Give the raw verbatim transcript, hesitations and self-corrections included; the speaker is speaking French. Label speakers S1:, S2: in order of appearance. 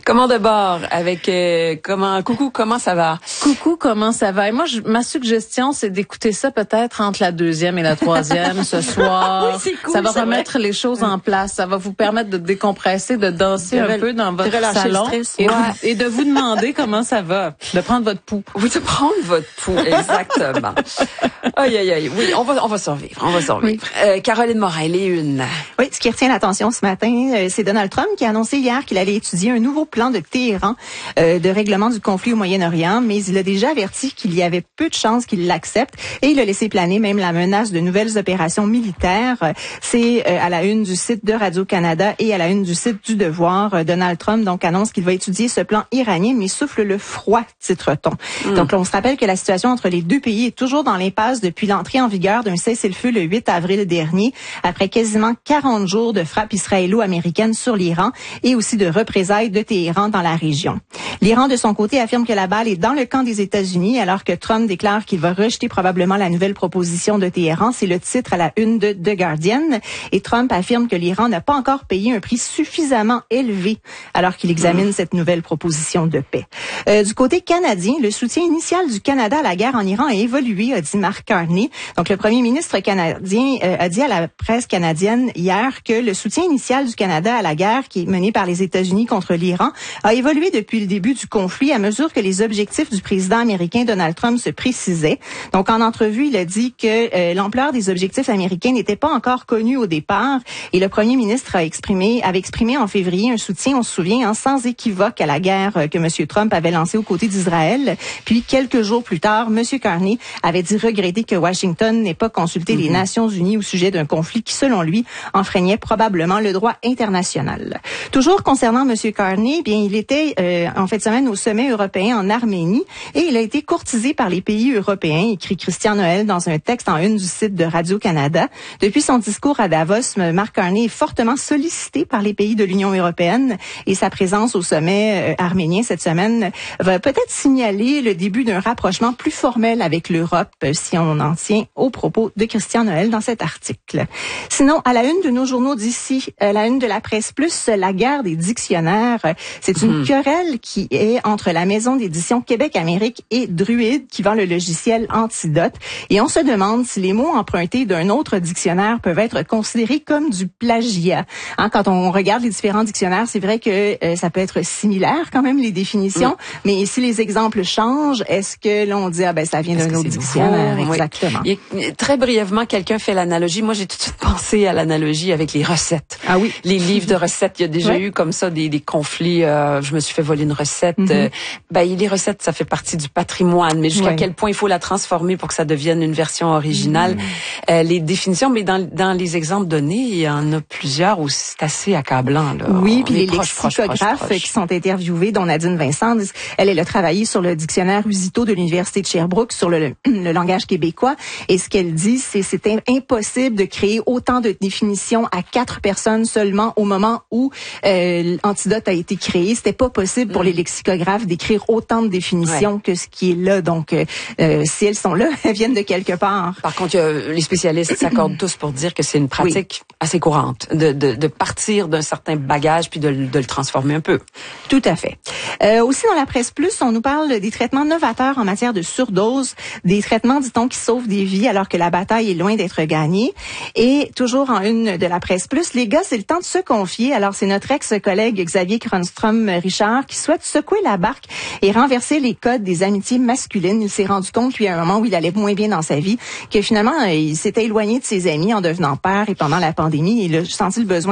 S1: Comment de bord avec euh, comment coucou comment ça va?
S2: Coucou comment ça va? Et moi je, ma suggestion c'est d'écouter ça peut-être entre la deuxième et la troisième ce soir.
S1: Oui, c'est cool,
S2: ça va
S1: c'est
S2: remettre
S1: vrai.
S2: les choses en place. Ça va vous permettre de décompresser, de danser
S1: De
S2: un
S1: rel-
S2: peu dans votre
S1: de relâcher
S2: salon
S1: le stress.
S2: et,
S1: Ouais.
S2: vous- et de vous demander comment ça va, de prendre votre pouls.
S1: Oui, de prendre votre pouls, exactement. Aïe aïe aïe. Oui, on va on va survivre, on va survivre.
S3: Oui.
S1: Euh, Caroline Morin, les une.
S3: Oui, ce qui retient l'attention ce matin, euh, c'est Donald Trump qui a annoncé hier qu'il allait étudier un nouveau plan de Téhéran euh, de règlement du conflit au Moyen-Orient, mais il a déjà averti qu'il y avait peu de chances qu'il l'accepte et il a laissé planer même la menace de nouvelles opérations militaires. C'est euh, à la une du site de Radio-Canada et à la une du site du Devoir. Euh, Donald Trump donc annonce qu'il va étudier ce plan iranien, mais souffle le froid, titre-t-on. Mm. Donc on se rappelle que la situation entre les deux pays est toujours dans l'impasse depuis l'entrée en vigueur d'un cessez-le-feu le huit avril dernier, après quasiment quarante jours de frappes israélo-américaines sur l'Iran et aussi de représailles de Téhéran dans la région. L'Iran, de son côté, affirme que la balle est dans le camp des États-Unis, alors que Trump déclare qu'il va rejeter probablement la nouvelle proposition de Téhéran. C'est le titre à la une de The Guardian. Et Trump affirme que l'Iran n'a pas encore payé un prix suffisamment élevé alors qu'il examine mmh. cette nouvelle proposition de paix. Euh, du côté canadien, le soutien initial du Canada à la guerre en Iran a évolué, a dit Mark Carney. Donc, le premier ministre canadien euh, a dit à la presse canadienne hier que le soutien initial du Canada à la guerre qui est menée par les États-Unis contre l'Iran a évolué depuis le début du conflit à mesure que les objectifs du président américain Donald Trump se précisaient. Donc, en entrevue, il a dit que euh, l'ampleur des objectifs américains n'était pas encore connue au départ et le premier ministre a exprimé, avait exprimé en février un soutien, on se souvient, hein, sans équivoque à la guerre euh, que M. Trump avait lancée aux côtés d'Israël. Puis, quelques jours plus tard, M. Carney avait dit regretter que Washington n'ait pas consulté mm-hmm. les Nations unies au sujet d'un conflit qui, selon lui, enfreignait probablement le droit international. Toujours concernant M. Carney, bien, il était euh, en fin de semaine au sommet européen en Arménie et il a été courtisé par les pays européens, écrit Christian Noël dans un texte en une du site de Radio-Canada. Depuis son discours à Davos, Mark Carney est fortement sollicité par les pays de l'Union européenne et sa présence au sommet euh, arménien cette semaine va peut-être signaler le début d'un rapprochement plus formel avec l'Europe, euh, si on en tient aux propos de Christian Noël dans cet article. Sinon, à la une de nos journaux d'ici, à la une de la Presse Plus, la guerre des dictionnaires, c'est une mmh. querelle qui est entre la maison d'édition Québec-Amérique et Druide qui vend le logiciel Antidote. Et on se demande si les mots empruntés d'un autre dictionnaire peuvent être considérés comme du plagiat. Hein, quand on regarde les différents dictionnaires, c'est vrai que euh, ça peut être similaire quand même les définitions, mmh. mais si les exemples changent, est-ce que l'on dit ah ben ça vient d'un autre dictionnaire?
S1: Nouveau?
S3: Exactement.
S1: Oui. Il, très brièvement, quelqu'un fait l'analogie. Moi, j'ai tout de suite pensé à l'analogie avec les recettes.
S3: Ah oui.
S1: Les livres de recettes. Il y a déjà ouais. eu comme ça des, des conflits. Euh, je me suis fait voler une recette. Mm-hmm. Euh, ben, les recettes, ça fait partie du patrimoine. Mais jusqu'à ouais. quel point il faut la transformer pour que ça devienne une version originale. Mm-hmm. Euh, les définitions, mais dans, dans les exemples donnés, il y en a plusieurs où c'est assez accablant. Là.
S3: Oui,
S1: On
S3: puis les
S1: proche,
S3: lexicographes
S1: proche, proche, proche.
S3: qui sont interviewés, dont Nadine Vincent, elle, elle a travaillé sur le dictionnaire Usito de l'Université de Sherbrooke sur le, le, le langage québécois. Et ce qu'elle dit, c'est c'est impossible de créer autant de définitions à quatre personnes seulement au moment où euh, Antidote a été créé. C'était pas possible pour mm. les lexicographes d'écrire autant de définitions ouais. que ce qui est là. Donc, euh, si elles sont là, elles viennent de quelque part.
S1: Par contre, euh, les spécialistes s'accordent tous pour dire que c'est une pratique oui. assez courante de, de, de partir d'un certain bagage puis de, de le transformer un peu.
S3: Tout à fait. Euh, aussi dans la Presse Plus, on nous parle des traitements novateurs en matière de surdose, des traitements, dit-on, qui sauvent des vies alors que la bataille est loin d'être gagnée. Et toujours en une de la Presse Plus, les gars, c'est le temps de se confier. Alors, c'est notre ex-collègue Xavier Cronstrom-Richard qui souhaite secouer la barque et renverser les codes des amitiés masculines. Il s'est rendu compte, lui, à un moment où il allait moins bien dans sa vie, que finalement, il s'était éloigné de ses amis en devenant père et pendant la pandémie, il a senti le besoin